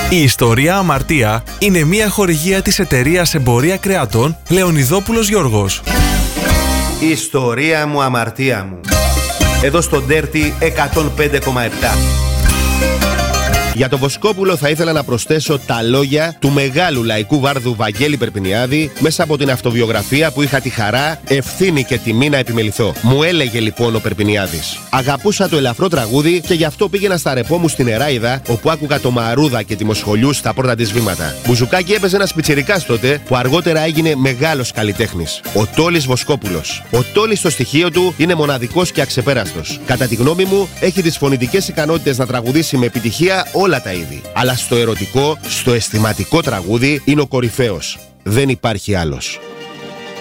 Η ιστορία Αμαρτία είναι μια χορηγία της εταιρείας εμπορία κρεατών Λεωνιδόπουλος Γιώργος. Η ιστορία μου, αμαρτία μου. Εδώ στο Dirty 105,7. Για τον Βοσκόπουλο θα ήθελα να προσθέσω τα λόγια του μεγάλου λαϊκού βάρδου Βαγγέλη Περπινιάδη μέσα από την αυτοβιογραφία που είχα τη χαρά, ευθύνη και τιμή να επιμεληθώ. Μου έλεγε λοιπόν ο Περπινιάδης: αγαπούσα το ελαφρό τραγούδι και γι' αυτό πήγαινα στα ρεπό μου στην Εράιδα, όπου άκουγα το Μαρούδα και τη Μοσχολιού στα πρώτα της βήματα. Μπουζουκάκι έπαιζε ένας πιτσιρικάς τότε που αργότερα έγινε μεγάλος καλλιτέχνης. Ο Τόλης Βοσκόπουλος. Ο Τόλης στο στοιχείο του είναι μοναδικός και αξεπέραστος. Κατά τη γνώμη μου, έχει τις φωνητικές ικανότητες να τραγουδήσει με επιτυχία όλα τα είδη. Αλλά στο ερωτικό, στο αισθηματικό τραγούδι είναι ο κορυφαίος. Δεν υπάρχει άλλος.